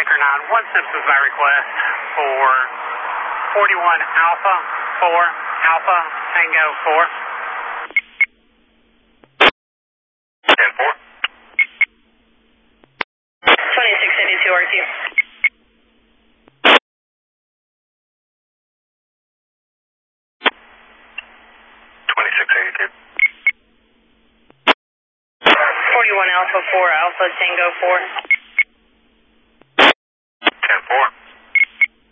Baker 9, 1 Simpsons by request for 41 Alpha 4 Alpha Tango 4. 10-4. 2682 RQ. 2682. 41 Alpha 4 Alpha Tango 4.